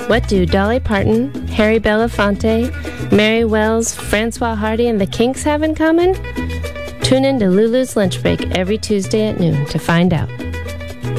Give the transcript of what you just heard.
What do Dolly Parton, Harry Belafonte, Mary Wells, Francois Hardy, and the Kinks have in common? Tune in to Lulu's Lunch Break every Tuesday at noon to find out.